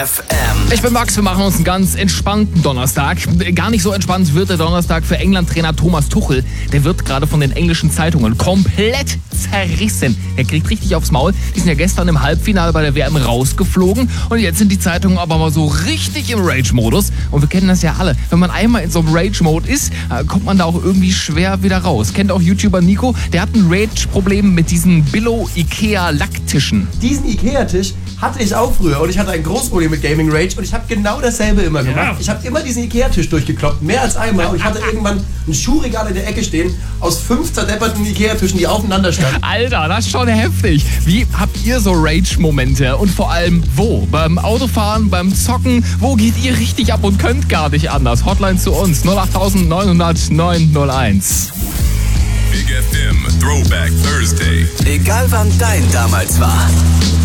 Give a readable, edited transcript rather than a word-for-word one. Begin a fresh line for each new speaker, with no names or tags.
Ich bin Max, wir machen uns einen ganz entspannten Donnerstag. Gar nicht so entspannt wird der Donnerstag für England-Trainer Thomas Tuchel. Der wird gerade von den englischen Zeitungen komplett zerrissen. Er kriegt richtig aufs Maul. Die sind ja gestern im Halbfinale bei der WM rausgeflogen. Und jetzt sind die Zeitungen aber mal so richtig im Rage-Modus. Und wir kennen das ja alle. Wenn man einmal in so einem Rage-Mode ist, kommt man da auch irgendwie schwer wieder raus. Kennt auch YouTuber Nico? Der hat ein Rage-Problem mit diesen Billo-Ikea-Lacktischen.
Diesen Ikea-Tisch hatte ich auch früher und ich hatte ein großes Problem mit Gaming Rage und ich habe genau dasselbe immer gemacht. Ja. Ich habe immer diesen Ikea-Tisch durchgekloppt, mehr als einmal, und ich hatte irgendwann ein Schuhregal in der Ecke stehen aus 5 zerdepperten Ikea-Tischen, die aufeinander standen.
Alter, das ist schon heftig. Wie habt ihr so Rage-Momente und vor allem wo? Beim Autofahren, beim Zocken, wo geht ihr richtig ab und könnt gar nicht anders? Hotline zu uns 08900 901.
Big FM Throwback Thursday.
Egal wann dein damals war.